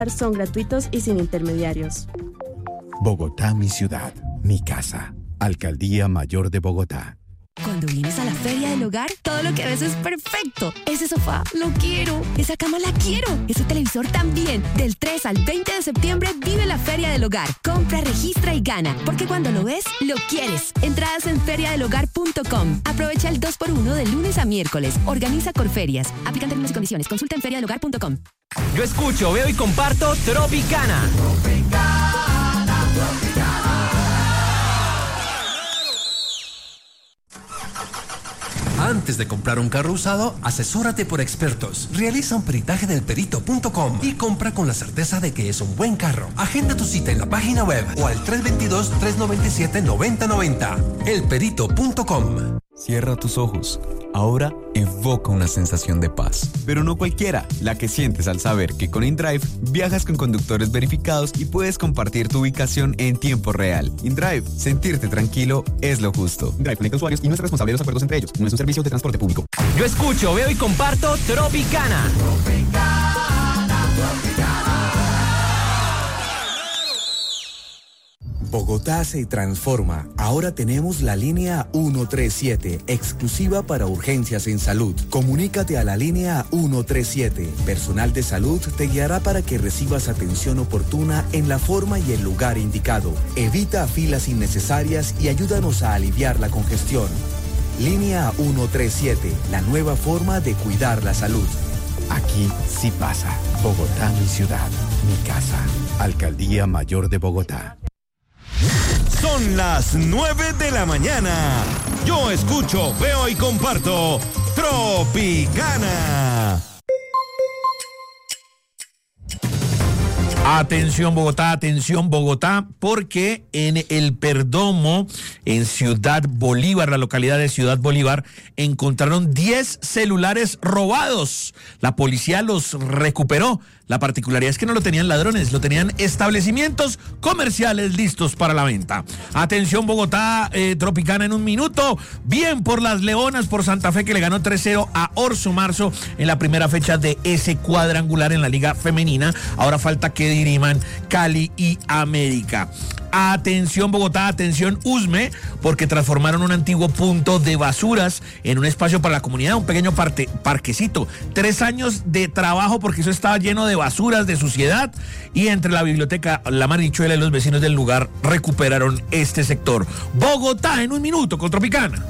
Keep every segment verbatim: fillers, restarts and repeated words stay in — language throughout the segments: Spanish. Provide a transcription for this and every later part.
son gratuitos y sin intermediarios. Bogotá, mi ciudad, mi casa. Alcaldía Mayor de Bogotá. Cuando vienes a la Feria del Hogar, todo lo que ves es perfecto. Ese sofá, lo quiero. Esa cama, la quiero. Ese televisor también. Del tres al veinte de septiembre, vive la Feria del Hogar. Compra, registra y gana. Porque cuando lo ves, lo quieres. Entradas en feria del hogar punto com. Aprovecha el dos por uno de lunes a miércoles. Organiza Corferias. Aplican términos y condiciones. Consulta en feria del hogar punto com. Yo escucho, veo y comparto Tropicana. Tropicana, Tropicana. Antes de comprar un carro usado, asesórate por expertos. Realiza un peritaje del perito punto com y compra con la certeza de que es un buen carro. Agenda tu cita en la página web o al tres dos dos, tres nueve siete, nueve cero nueve cero. el perito punto com. Cierra tus ojos. Ahora evoca una sensación de paz. Pero no cualquiera, la que sientes al saber que con InDrive viajas con conductores verificados y puedes compartir tu ubicación en tiempo real. InDrive, sentirte tranquilo es lo justo. InDrive conecta usuarios y no es responsable de los acuerdos entre ellos. No es un servicio de transporte público. Yo escucho, veo y comparto Tropicana. Tropicana, Tropicana. Bogotá se transforma. Ahora tenemos la línea ciento treinta y siete, exclusiva para urgencias en salud. Comunícate a la línea ciento treinta y siete. Personal de salud te guiará para que recibas atención oportuna en la forma y el lugar indicado. Evita filas innecesarias y ayúdanos a aliviar la congestión. Línea ciento treinta y siete, la nueva forma de cuidar la salud. Aquí sí pasa. Bogotá, mi ciudad, mi casa. Alcaldía Mayor de Bogotá. Son las nueve de la mañana. Yo escucho, veo y comparto Tropicana. Atención Bogotá, atención Bogotá, porque en el Perdomo, en Ciudad Bolívar, la localidad de Ciudad Bolívar, encontraron diez celulares robados. La policía los recuperó. La particularidad es que no lo tenían ladrones, lo tenían establecimientos comerciales listos para la venta. Atención Bogotá, eh, Tropicana en un minuto. Bien por las Leonas, por Santa Fe, que le ganó tres cero a Orso Marzo en la primera fecha de ese cuadrangular en la Liga Femenina. Ahora falta que diriman Cali y América. Atención Bogotá, atención Usme, porque transformaron un antiguo punto de basuras en un espacio para la comunidad, un pequeño parte, parquecito. Tres años de trabajo porque eso estaba lleno de basuras, de suciedad, y entre la biblioteca, la Marichuela y los vecinos del lugar recuperaron este sector. Bogotá en un minuto con Tropicana.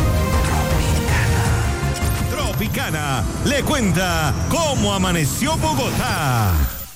Tropicana. Tropicana le cuenta cómo amaneció Bogotá.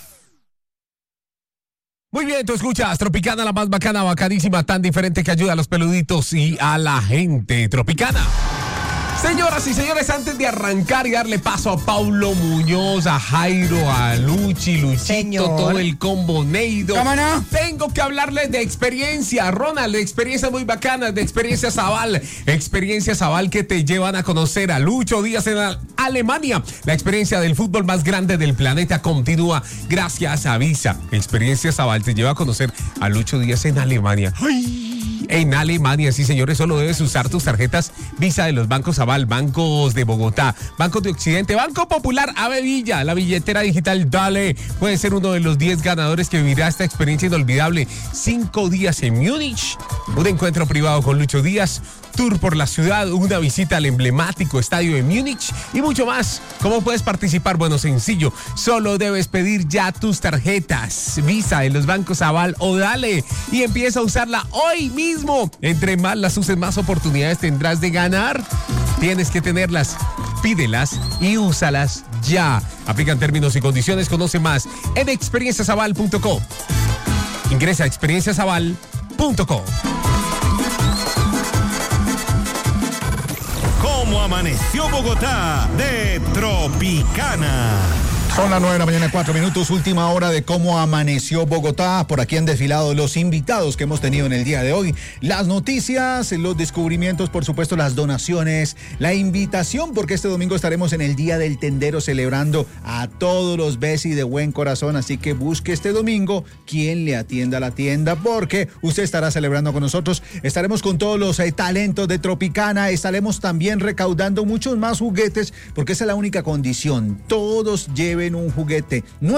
Muy bien, tú escuchas Tropicana, la más bacana, bacanísima, tan diferente que ayuda a los peluditos y a la gente. Tropicana. Señoras y señores, antes de arrancar y darle paso a Paulo Muñoz, a Jairo, a Luchi, Luchito, Señor. Todo el combo Neido, ¿cómo no? Tengo que hablarles de experiencia, Ronald, de experiencias muy bacanas, de experiencia Zabal, experiencia Zabal que te llevan a conocer a Lucho Díaz en Alemania. La experiencia del fútbol más grande del planeta continúa gracias a Visa. Experiencia Zabal te lleva a conocer a Lucho Díaz en Alemania. ¡Ay! En Alemania, sí señores, solo debes usar tus tarjetas Visa de los bancos Aval, bancos de Bogotá, Bancos de Occidente, Banco Popular, Ave Villa, la billetera digital Dale. Puede ser uno de los diez ganadores que vivirá esta experiencia inolvidable. Cinco días en Múnich, un encuentro privado con Lucho Díaz, tour por la ciudad, una visita al emblemático estadio de Múnich y mucho más. ¿Cómo puedes participar? Bueno, sencillo, solo debes pedir ya tus tarjetas Visa de los bancos Aval o Dale y empieza a usarla hoy mismo. Entre más las uses, más oportunidades tendrás de ganar. Tienes que tenerlas, pídelas y úsalas ya. Aplican términos y condiciones, conoce más en experiencia zabal punto com. Ingresa a experiencia zabal punto com. ¿Cómo amaneció Bogotá? De Tropicana. Son las nueve de la mañana, cuatro minutos, última hora de cómo amaneció Bogotá. Por aquí han desfilado los invitados que hemos tenido en el día de hoy. Las noticias, los descubrimientos, por supuesto, las donaciones, la invitación, porque este domingo estaremos en el Día del Tendero celebrando a todos los Besi de buen corazón. Así que busque este domingo quien le atienda a la tienda, porque usted estará celebrando con nosotros. Estaremos con todos los eh, talentos de Tropicana. Estaremos también recaudando muchos más juguetes, porque esa es la única condición. Todos lleven un juguete nuevo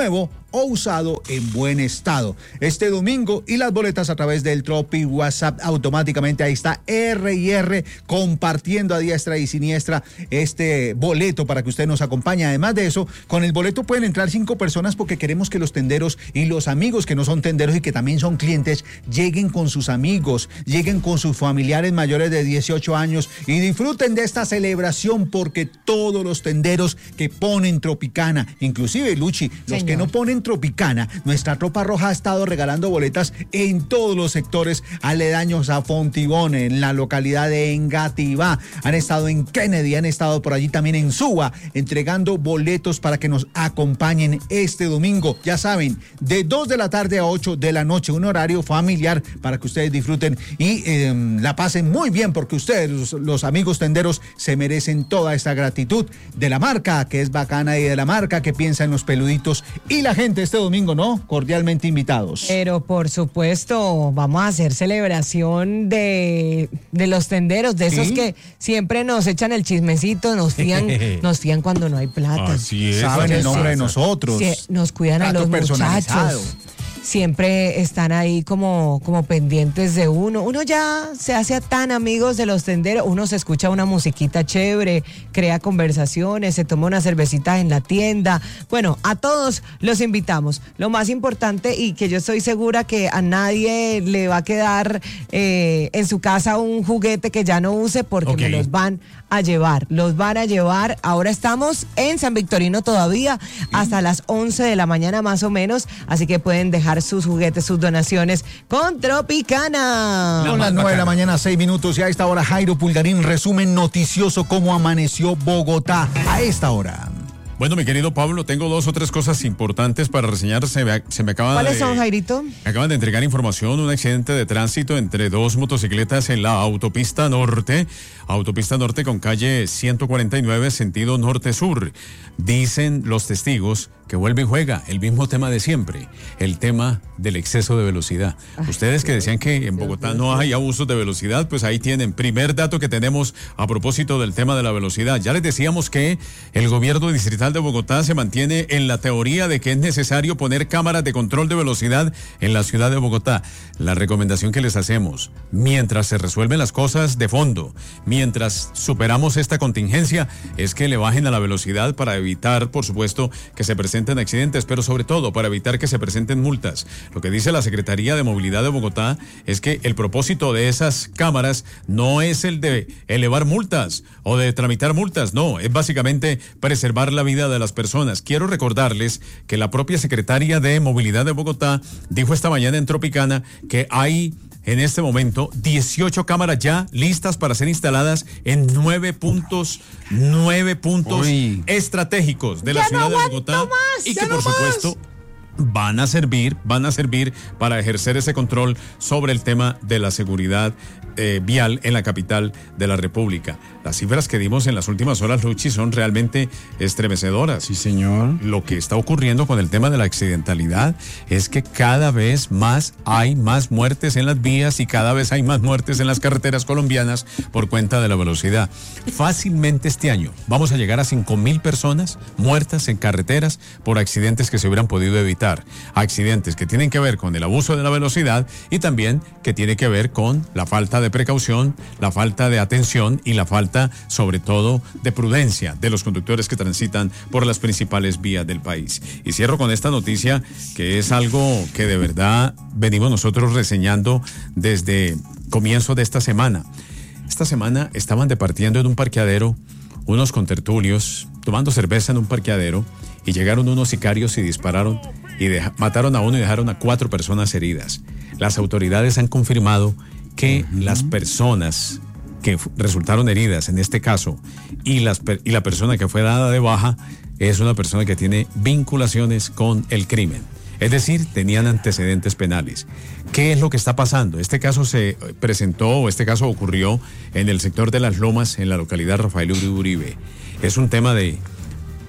o usado en buen estado. Este domingo y las boletas a través del Tropi WhatsApp automáticamente. Ahí está R y R compartiendo a diestra y siniestra este boleto para que usted nos acompañe. Además de eso, con el boleto pueden entrar cinco personas porque queremos que los tenderos y los amigos que no son tenderos y que también son clientes lleguen con sus amigos, lleguen con sus familiares mayores de dieciocho años y disfruten de esta celebración, porque todos los tenderos que ponen Tropicana, inclusive Luchi, los Señor. que no ponen Tropicana, nuestra Tropa Roja ha estado regalando boletas en todos los sectores aledaños a Fontibón, en la localidad de Engativá, han estado en Kennedy, han estado por allí también en Suba, entregando boletos para que nos acompañen este domingo. Ya saben, de dos de la tarde a ocho de la noche, un horario familiar para que ustedes disfruten y eh, la pasen muy bien, porque ustedes, los, los amigos tenderos, se merecen toda esta gratitud de la marca que es bacana y de la marca que piensa en los peluditos y la gente este domingo, ¿no? Cordialmente invitados. Pero por supuesto, vamos a hacer celebración de, de los tenderos, de esos ¿Sí? que siempre nos echan el chismecito, nos fían, nos fían cuando no hay plata. Así es. Saben el nombre de nosotros. Sí, nos cuidan a los muchachos. Siempre están ahí como, como pendientes de uno. Uno ya se hace tan amigos de los tenderos, uno se escucha una musiquita chévere, crea conversaciones, se toma una cervecita en la tienda. Bueno, a todos los invitamos. Lo más importante, y que yo estoy segura que a nadie le va a quedar eh, en su casa un juguete que ya no use, porque okay. me los van a llevar, los van a llevar. Ahora estamos en San Victorino todavía, hasta las once de la mañana más o menos, así que pueden dejar sus juguetes, sus donaciones con Tropicana. Son las nueve de la mañana, seis minutos, y a esta hora Jairo Pulgarín, resumen noticioso cómo amaneció Bogotá a esta hora. Bueno, mi querido Pablo, tengo dos o tres cosas importantes para reseñar. Se me, se me acaba ¿Cuáles de, son, Jairito? Me acaban de entregar información, un accidente de tránsito entre dos motocicletas en la autopista norte, autopista norte con calle ciento cuarenta y nueve, sentido norte-sur. Dicen los testigos que vuelve y juega el mismo tema de siempre, el tema del exceso de velocidad. Ay, Ustedes que decían que en Bogotá no hay abusos de velocidad, pues ahí tienen, primer dato que tenemos a propósito del tema de la velocidad. Ya les decíamos que el gobierno distrital de Bogotá se mantiene en la teoría de que es necesario poner cámaras de control de velocidad en la ciudad de Bogotá. La recomendación que les hacemos, mientras se resuelven las cosas de fondo, mientras superamos esta contingencia, es que le bajen a la velocidad para evitar, por supuesto, que se presenten accidentes, pero sobre todo para evitar que se presenten multas. Lo que dice la Secretaría de Movilidad de Bogotá es que el propósito de esas cámaras no es el de elevar multas o de tramitar multas, no, es básicamente preservar la vida de las personas. Quiero recordarles que la propia Secretaría de Movilidad de Bogotá dijo esta mañana en Tropicana que hay en este momento dieciocho cámaras ya listas para ser instaladas en nueve puntos, nueve puntos Uy. estratégicos de la ya ciudad no de Bogotá más, y que no por más. supuesto van a servir, van a servir para ejercer ese control sobre el tema de la seguridad eh, vial en la capital de la República. Las cifras que dimos en las últimas horas, Luchi, son realmente estremecedoras. Sí, señor. Lo que está ocurriendo con el tema de la accidentalidad es que cada vez más hay más muertes en las vías y cada vez hay más muertes en las carreteras colombianas por cuenta de la velocidad. Fácilmente este año vamos a llegar a cinco mil personas muertas en carreteras por accidentes que se hubieran podido evitar. Accidentes que tienen que ver con el abuso de la velocidad y también que tiene que ver con la falta de precaución, la falta de atención y la falta, sobre todo, de prudencia de los conductores que transitan por las principales vías del país. Y cierro con esta noticia que es algo que de verdad venimos nosotros reseñando desde comienzo de esta semana. Esta semana estaban departiendo en un parqueadero unos contertulios, tomando cerveza en un parqueadero, y llegaron unos sicarios y dispararon y deja, mataron a uno y dejaron a cuatro personas heridas. Las autoridades han confirmado que uh-huh. las personas que f- resultaron heridas en este caso y, las per- y la persona que fue dada de baja es una persona que tiene vinculaciones con el crimen. Es decir, tenían antecedentes penales. ¿Qué es lo que está pasando? Este caso se presentó, o este caso ocurrió en el sector de Las Lomas, en la localidad Rafael Uribe Uribe. Es un tema de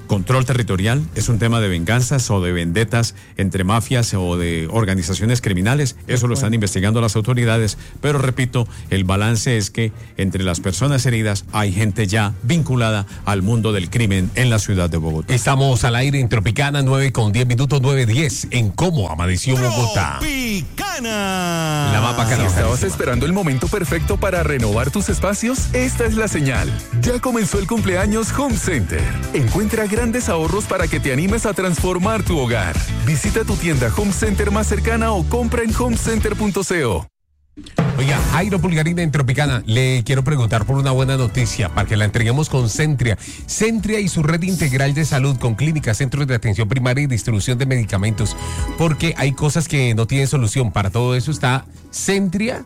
control territorial, es un tema de venganzas o de vendetas entre mafias o de organizaciones criminales. Eso lo están investigando las autoridades, pero repito, el balance es que entre las personas heridas hay gente ya vinculada al mundo del crimen en la ciudad de Bogotá. Estamos al aire en Tropicana, nueve con diez minutos, nueve diez, en Cómo Amaneció Bogotá. Tropicana. La más bacana. Si estabas esperando el momento perfecto para renovar tus espacios, esta es la señal. Ya comenzó el cumpleaños Home Center. Encuentra grandes ahorros para que te animes a transformar tu hogar. Visita tu tienda Home Center más cercana o compra en home center punto co. Oiga, Jairo Pulgarina en Tropicana, le quiero preguntar por una buena noticia para que la entreguemos con Centria. Centria y su red integral de salud con clínicas, centros de atención primaria y distribución de medicamentos, porque hay cosas que no tienen solución. Para todo eso está Centria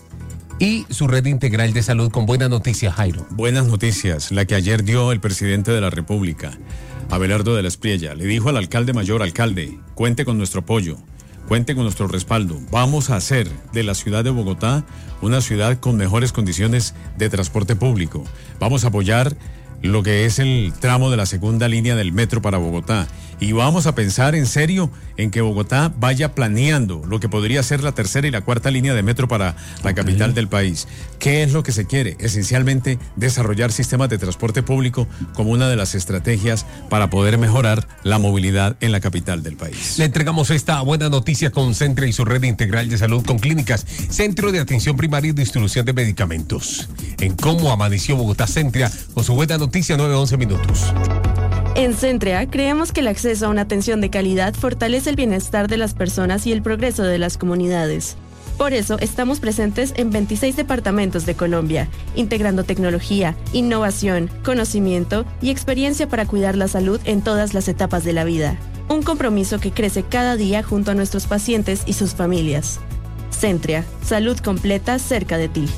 y su red integral de salud con buena noticia, Jairo. Buenas noticias, la que ayer dio el presidente de la República, Abelardo de la Espriella. Le dijo al alcalde mayor, alcalde, cuente con nuestro apoyo. Cuente con nuestro respaldo. Vamos a hacer de la ciudad de Bogotá una ciudad con mejores condiciones de transporte público. Vamos a apoyar lo que es el tramo de la segunda línea del metro para Bogotá. Y vamos a pensar en serio en que Bogotá vaya planeando lo que podría ser la tercera y la cuarta línea de metro para la okay. capital del país. ¿Qué es lo que se quiere? Esencialmente desarrollar sistemas de transporte público como una de las estrategias para poder mejorar la movilidad en la capital del país. Le entregamos esta buena noticia con Centria y su red integral de salud con clínicas, centro de atención primaria y distribución de medicamentos. En Cómo Amaneció Bogotá, Centria, con su buena noticia, nueve once minutos. En Centria, creemos que el acceso a una atención de calidad fortalece el bienestar de las personas y el progreso de las comunidades. Por eso, estamos presentes en veintiséis departamentos de Colombia, integrando tecnología, innovación, conocimiento y experiencia para cuidar la salud en todas las etapas de la vida. Un compromiso que crece cada día junto a nuestros pacientes y sus familias. Centria, salud completa cerca de ti.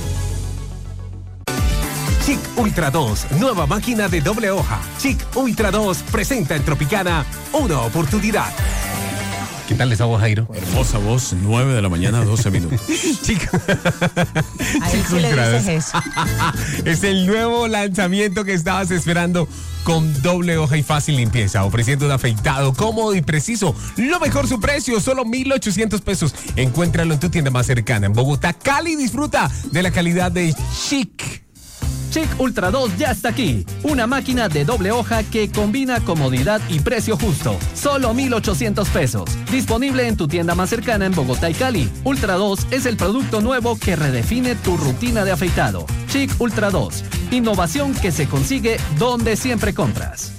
Chic Ultra dos, nueva máquina de doble hoja. Chic Ultra dos presenta en Tropicana una oportunidad. ¿Qué tal esa voz, Jairo? Hermosa voz, nueve de la mañana, doce minutos. Chic, Chic sí Ultra dos. Eso. Es el nuevo lanzamiento que estabas esperando con doble hoja y fácil limpieza, ofreciendo un afeitado cómodo y preciso. Lo mejor su precio, solo mil ochocientos pesos. Encuéntralo en tu tienda más cercana en Bogotá, Cali. Disfruta de la calidad de Chic. Chic Ultra dos ya está aquí. Una máquina de doble hoja que combina comodidad y precio justo. Solo mil ochocientos pesos. Disponible en tu tienda más cercana en Bogotá y Cali. Ultra dos es el producto nuevo que redefine tu rutina de afeitado. Chic Ultra dos. Innovación que se consigue donde siempre compras.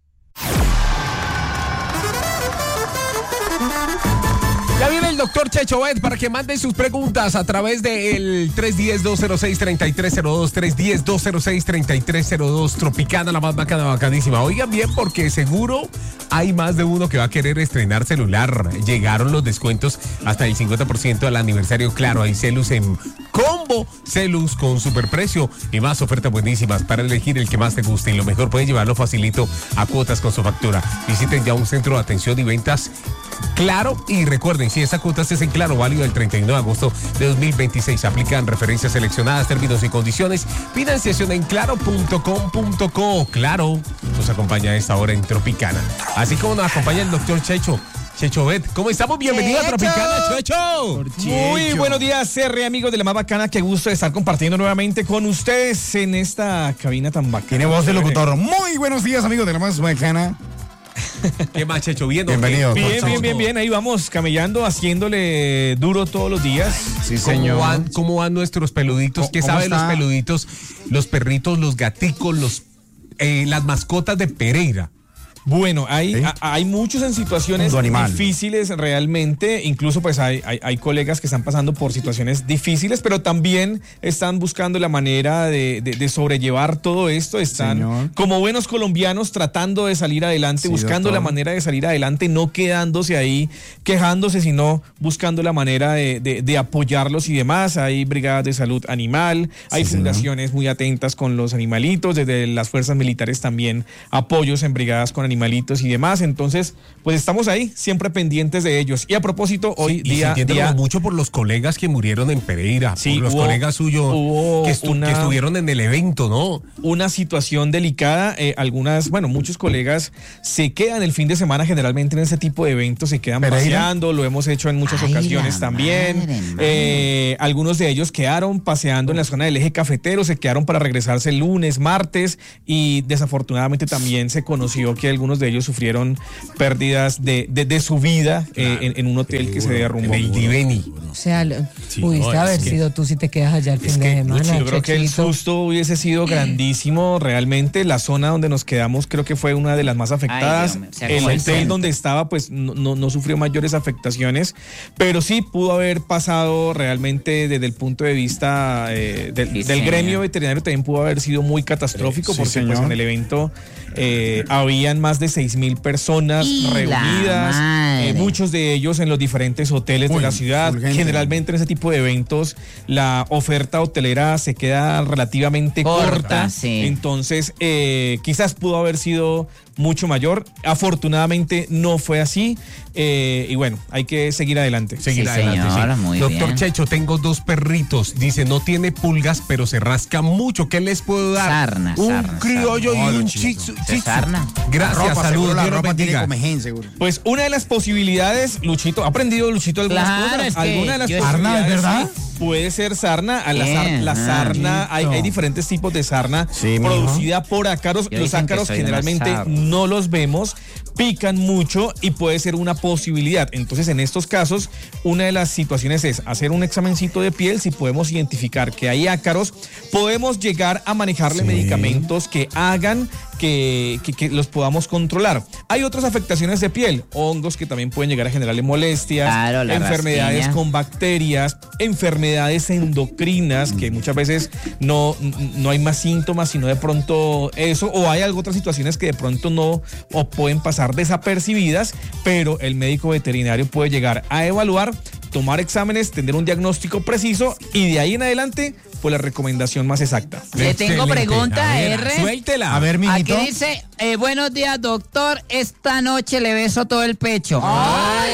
Ya viene el doctor Checho Bet para que manden sus preguntas a través del tres uno cero, dos cero seis, tres tres cero dos, tres uno cero, dos cero seis, tres tres cero dos. Tropicana, la más bacana, bacanísima. Oigan bien, porque seguro hay más de uno que va a querer estrenar celular. Llegaron los descuentos hasta el cincuenta por ciento al aniversario. Claro, hay Celus en combo, Celus con superprecio y más ofertas buenísimas para elegir el que más te guste. Y lo mejor, pueden llevarlo facilito a cuotas con su factura. Visiten ya un centro de atención y ventas Claro, y recuerden, si esa cuota es en Claro, válido el treinta y uno de agosto de dos mil veintiséis. Aplican referencias seleccionadas, términos y condiciones. Financiación en claro punto com punto co. Claro, nos acompaña a esta hora en Tropicana. Así como nos acompaña el doctor Checho. Checho Bet, ¿cómo estamos? Bienvenido Checho. a Tropicana, Checho. Muy buenos días, C R, amigos de la más bacana. Qué gusto de estar compartiendo nuevamente con ustedes en esta cabina tan bacana. Tiene voz de locutor. Muy buenos días, amigos de la más bacana. ¿Qué más, Checho? ¿Bien? Bienvenido. Bien, bien, bien, bien. Ahí vamos camellando, haciéndole duro todos los días. Sí, señor. ¿Cómo van, cómo van nuestros peluditos? ¿Qué saben los peluditos? Los perritos, los gaticos, los eh, las mascotas de Pereira. Bueno, hay, ¿sí? a, hay muchos en situaciones difíciles realmente, incluso pues hay, hay, hay colegas que están pasando por situaciones difíciles, pero también están buscando la manera de, de, de sobrellevar todo esto, están Señor. como buenos colombianos tratando de salir adelante, sí, buscando doctor. la manera de salir adelante, no quedándose ahí quejándose, sino buscando la manera de, de, de apoyarlos y demás. Hay brigadas de salud animal, hay sí, fundaciones señor. muy atentas con los animalitos, desde las fuerzas militares también apoyos en brigadas con animalitos y demás. Entonces, pues estamos ahí, siempre pendientes de ellos. Y a propósito, hoy sí, día... Y día mucho por los colegas que murieron en Pereira, sí, por los hubo, colegas suyos que, estu una, que estuvieron en el evento, ¿no? Una situación delicada. Eh, algunas, bueno, muchos colegas se quedan el fin de semana generalmente en ese tipo de eventos, se quedan Pereira. paseando, lo hemos hecho en muchas Ay, ocasiones también. Madre, eh, algunos de ellos quedaron paseando en la zona del eje cafetero, se quedaron para regresarse el lunes, martes, y desafortunadamente también se conoció que algunos de ellos sufrieron pérdidas de, de, de su vida eh, en, en un hotel Seguro. que se derrumbó. En el Diveni. O sea, sí, pudiste no, haber sido que, tú si te quedas allá el fin de semana. Yo creo Chechito. que el susto hubiese sido grandísimo. Realmente la zona donde nos quedamos creo que fue una de las más afectadas. Ay, o sea, el hotel el donde estaba pues no, no, no sufrió mayores afectaciones, pero sí pudo haber pasado realmente desde el punto de vista eh, del, sí, del gremio veterinario, también pudo haber sido muy catastrófico, sí, porque pues, en el evento eh, habían más de seis mil personas y reunidas, eh, muchos de ellos en los diferentes hoteles Uy, de la ciudad. Fulgente. Generalmente en ese tipo de eventos la oferta hotelera se queda relativamente corta, corta sí. entonces eh, quizás pudo haber sido mucho mayor. Afortunadamente no fue así. Eh, y bueno, hay que seguir adelante. Seguir sí, adelante, señora, sí. Muy Doctor bien. Checho, tengo dos perritos. Dice, no tiene pulgas, pero se rasca mucho. ¿Qué les puedo dar? Sarna, un sarna, criollo sarna. y Oh, un chizu. Sarna. Gracias, saludos. La ropa tiene comején, seguro. Pues una de las posibilidades, Luchito, ha aprendido Luchito algunas claro, cosas. Es que alguna de las sarna, ¿es verdad? Sí, puede ser sarna. A la, sar, la sarna, ah, hay, hay diferentes tipos de sarna sí, producida por ácaros. Los ácaros generalmente no los vemos, pican mucho y puede ser una posibilidad. Entonces, en estos casos, una de las situaciones es hacer un examencito de piel. Si podemos identificar que hay ácaros, podemos llegar a manejarle sí. medicamentos que hagan que, que, que los podamos controlar. Hay otras afectaciones de piel, hongos que también pueden llegar a generarle molestias, claro, enfermedades rasquiña. con bacterias, enfermedades endocrinas, que muchas veces no, no hay más síntomas, sino de pronto eso, o hay algo, otras situaciones que de pronto no o pueden pasar desapercibidas, pero el médico veterinario puede llegar a evaluar, tomar exámenes, tener un diagnóstico preciso y de ahí en adelante pues la recomendación más exacta. Le tengo pregunta, a ver, R. Suéltela. A ver, mijito. Aquí dice, eh, buenos días, doctor, esta noche le beso todo el pecho. ¡Ay!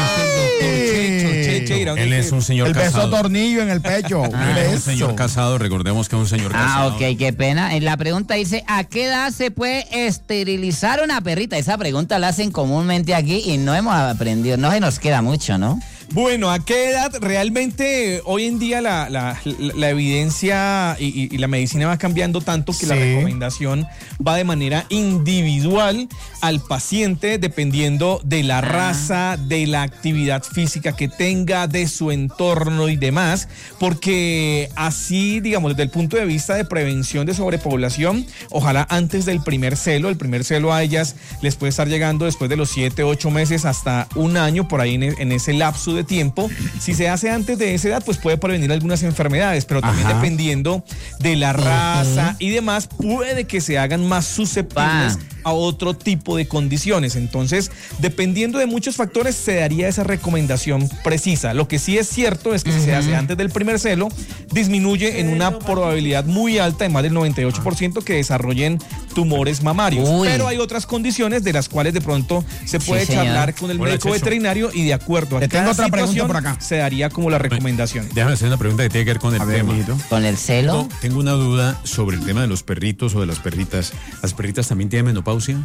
Él es un señor el casado. El beso tornillo en el pecho. Ah, un, un señor casado, recordemos que es un señor casado. Ah, ok, qué pena. La pregunta dice, ¿a qué edad se puede esterilizar una perrita? Esa pregunta la hacen comúnmente aquí y no hemos aprendido, no se nos queda mucho, ¿no? Bueno, ¿a qué edad? Realmente hoy en día la, la, la, la evidencia y, y, y la medicina va cambiando tanto que sí. la recomendación va de manera individual al paciente dependiendo de la raza, de la actividad física que tenga, de su entorno y demás, porque así, digamos, desde el punto de vista de prevención de sobrepoblación, ojalá antes del primer celo, el primer celo a ellas les puede estar llegando después de los siete, ocho meses hasta un año, por ahí en, en ese lapso de tiempo. Si se hace antes de esa edad, pues puede prevenir algunas enfermedades, pero también Ajá. dependiendo de la raza uh-huh. y demás, puede que se hagan más susceptibles a otro tipo de condiciones. Entonces, dependiendo de muchos factores, se daría esa recomendación precisa. Lo que sí es cierto es que uh-huh. si se hace antes del primer celo, disminuye en una probabilidad muy alta, de más del noventa y ocho por ciento, que desarrollen tumores mamarios. Uy. Pero hay otras condiciones de las cuales de pronto se puede sí, charlar con el Hola, médico Checho. veterinario y de acuerdo a Te tengo otra pregunta por acá. Se daría como la recomendación. Déjame hacer una pregunta que tiene que ver con el a ver, tema. Mijito. ¿Con el celo? No, tengo una duda sobre el tema de los perritos o de las perritas. ¿Las perritas también tienen menopausia?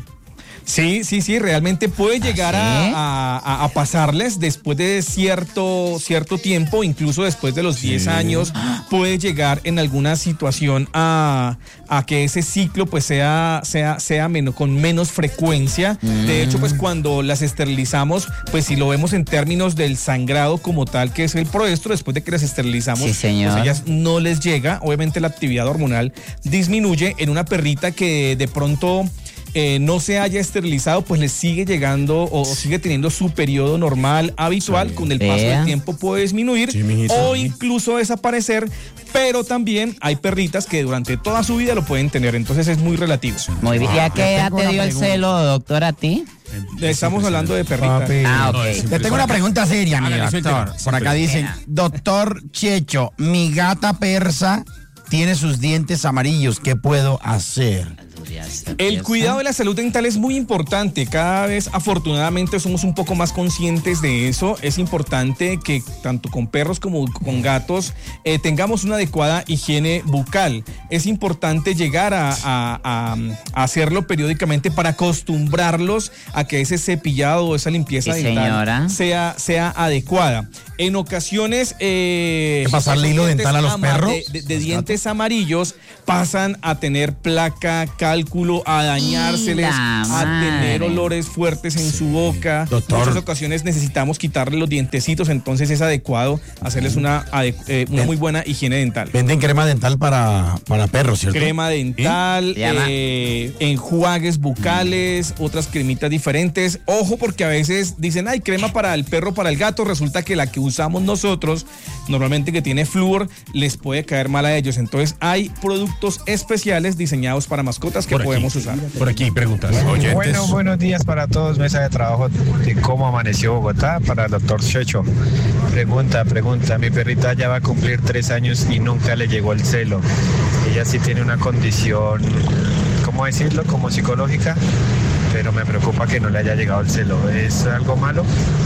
Sí, sí, sí, realmente puede llegar ¿Ah, sí? a, a, a pasarles después de cierto, cierto tiempo, incluso después de los sí. diez años, puede llegar en alguna situación a, a que ese ciclo pues sea, sea, sea menos, con menos frecuencia. Mm. De hecho, pues cuando las esterilizamos, pues si lo vemos en términos del sangrado como tal, que es el proestro, después de que las esterilizamos, sí, señor. pues ellas no les llega, obviamente la actividad hormonal disminuye en una perrita que de pronto... Eh, no se haya esterilizado, pues le sigue llegando o sigue teniendo su periodo normal, habitual, sí. con el paso Vea. del tiempo puede disminuir sí, mijito, o incluso desaparecer, pero también hay perritas que durante toda su vida lo pueden tener, entonces es muy relativo. Muy bien, ¿ya qué edad te dio el celo, doctor, a ti? Estamos hablando de perritas. Ah, okay. Le tengo una pregunta seria, mi doctor. Por acá dicen, doctor Checho, mi gata persa tiene sus dientes amarillos, ¿qué puedo hacer? El cuidado de la salud dental es muy importante. Cada vez, afortunadamente, somos un poco más conscientes de eso. Es importante que tanto con perros como con gatos eh, tengamos una adecuada higiene bucal. Es importante llegar a, a, a, a hacerlo periódicamente para acostumbrarlos a que ese cepillado o esa limpieza sí, dental sea, sea adecuada. En ocasiones... Eh, ¿Pasarle hilo dental a los perros? De, de, de dientes amarillos pasan a tener placa, cálculo, a dañárseles, a tener olores fuertes en sí. su boca. Doctor. En muchas ocasiones necesitamos quitarle los dientecitos, entonces es adecuado hacerles una, eh, una muy buena higiene dental. Venden crema dental para, para perros, ¿cierto? Crema dental, eh, enjuagues bucales, mm. otras cremitas diferentes. Ojo, porque a veces dicen, ay, crema para el perro, para el gato. Resulta que la que usamos nosotros, normalmente que tiene flúor, les puede caer mal a ellos. Entonces hay productos especiales diseñados para mascotas que por podemos aquí, usar. Por aquí, preguntas. Oyentes. Bueno, buenos días para todos. Mesa de trabajo de cómo amaneció Bogotá para el doctor Checho. Pregunta, pregunta. Mi perrita ya va a cumplir tres años y nunca le llegó el celo. Ella sí tiene una condición, ¿cómo decirlo? Como psicológica, pero me preocupa que no le haya llegado el celo. ¿Es algo malo?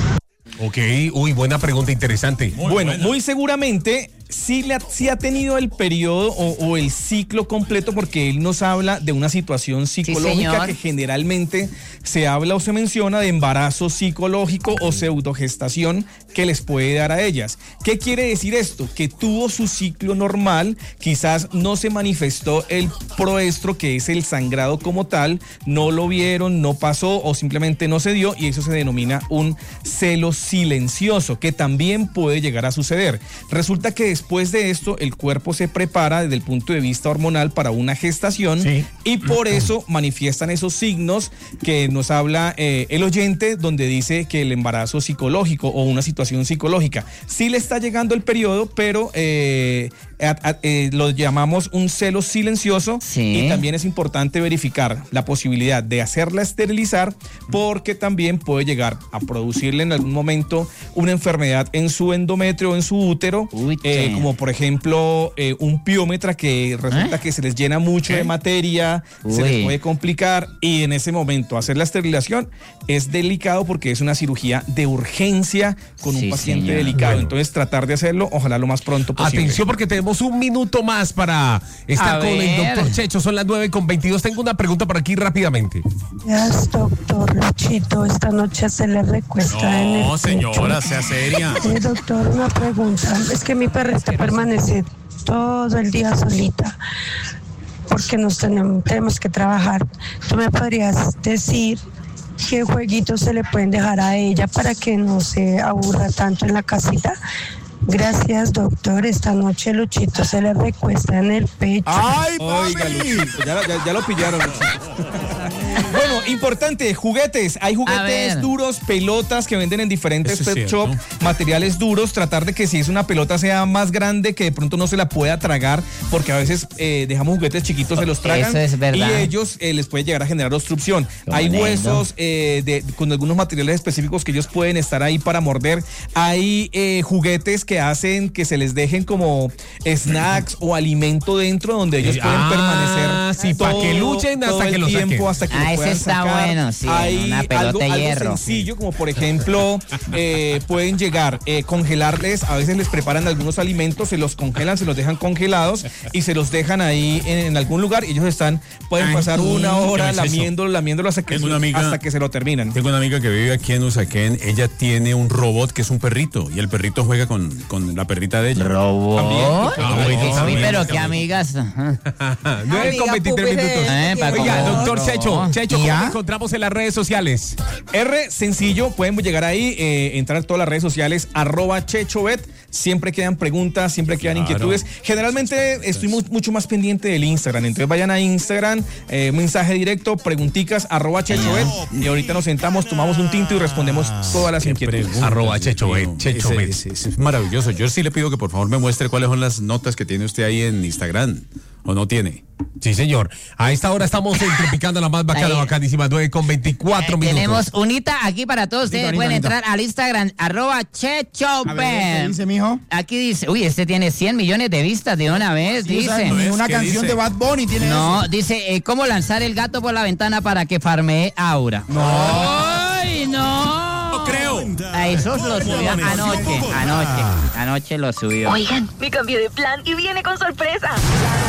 Ok, uy, buena pregunta, interesante. Muy bueno, buena. Muy seguramente sí, le ha, sí ha tenido el periodo o, o el ciclo completo, porque él nos habla de una situación psicológica sí, que generalmente se habla o se menciona de embarazo psicológico o pseudogestación que les puede dar a ellas. ¿Qué quiere decir esto? Que tuvo su ciclo normal, quizás no se manifestó el proestro, que es el sangrado como tal, no lo vieron, no pasó o simplemente no se dio, y eso se denomina un celo silencioso, que también puede llegar a suceder. Resulta que después de esto el cuerpo se prepara desde el punto de vista hormonal para una gestación sí. y por eso manifiestan esos signos que nos habla eh, el oyente, donde dice que el embarazo psicológico o una situación psicológica. Sí le está llegando el periodo, pero eh, a, a, eh, lo llamamos un celo silencioso sí. y también es importante verificar la posibilidad de hacerla esterilizar, porque también puede llegar a producirle en algún momento una enfermedad en su endometrio o en su útero, Uy, eh, como por ejemplo eh, un piómetra, que resulta ¿Eh? que se les llena mucho ¿Eh? de materia, Uy. se les puede complicar, y en ese momento hacer la esterilización es delicado porque es una cirugía de urgencia con sí, un paciente señor. delicado. Bueno. Entonces tratar de hacerlo, ojalá lo más pronto posible. Atención, porque tenemos un minuto más para estar a con ver. el doctor Checho. Son las nueve con veintidós. Tengo una pregunta por aquí rápidamente. Gracias, doctor Luchito. Esta noche se le recuesta no, en el No, señora, pecho. sea seria. Eh, doctor, una pregunta. Es que mi perrita permanece todo el día solita porque nos tenemos, tenemos que trabajar. ¿Tú me podrías decir qué jueguitos se le pueden dejar a ella para que no se aburra tanto en la casita? Gracias, doctor. Esta noche Luchito se le recuesta en el pecho. ¡Ay, Oiga, Luchito, ya, ya, ya lo pillaron, Luchito. Bueno, importante, juguetes. Hay juguetes duros, pelotas que venden en diferentes pet shop, materiales duros. Tratar de que si es una pelota sea más grande, que de pronto no se la pueda tragar, porque a veces eh, dejamos juguetes chiquitos, se los tragan. Eso es verdad. Y ellos eh, les puede llegar a generar obstrucción. Hay huesos eh, de, con algunos materiales específicos que ellos pueden estar ahí para morder. Hay eh, juguetes que hacen que se les dejen como snacks o alimento dentro, donde ellos pueden ah, permanecer sí, para que luchen hasta que lo tiempo, saquen. hasta que ah, lo ese está sacar. bueno, sí, Hay una pelota algo, de algo hierro. sencillo, como por ejemplo eh, pueden llegar, eh, congelarles, a veces les preparan algunos alimentos, se los congelan, se los dejan congelados y se los dejan ahí en, en algún lugar, y ellos están, pueden pasar Ay, una hora es lamiéndolo, lamiéndolo hasta que, se, amiga, hasta que se lo terminan. Tengo una amiga que vive aquí en Usaquén, ella tiene un robot que es un perrito, y el perrito juega con, con la perrita de ella. ¿Robot? Ah, bueno, sí, pero qué amigas. nueve con veintitrés minutos. Eh, Oiga, doctor no. Checho, Checho, ¿cómo lo encontramos en las redes sociales? R, sencillo, pueden llegar ahí, eh, entrar a todas las redes sociales, arroba ChechoVet. Siempre quedan preguntas, siempre quedan claro. inquietudes. Generalmente estoy mu mucho más pendiente del Instagram, entonces vayan a Instagram, eh, mensaje directo, pregunticas, arroba ChechoVet, y ahorita nos sentamos, tomamos un tinto y respondemos todas las inquietudes. Arroba ChechoVet, ChechoVet. Es, es, es maravilloso. Yo sí le pido que por favor me muestre cuáles son las notas que tiene usted ahí en Instagram. ¿O no tiene? Sí, señor. A esta hora estamos en Tropicana, la más bacana, Ahí. bacanísima, nueve con veinticuatro Eh, minutos. Tenemos unita aquí para todos ustedes. Anita, Pueden Anita. entrar al Instagram, arroba Chechopen. ¿qué dice, mijo? Aquí dice, uy, este tiene cien millones de vistas de una vez, Sí, o sea, dice. ni una canción dice? de Bad Bunny tiene No, eso. dice, eh, ¿cómo lanzar el gato por la ventana para que farmee Aura? No. ¡Ay, no! No creo. A esos lo subió anoche, anoche, anoche lo subió. Oigan, me cambié de plan y viene con sorpresa.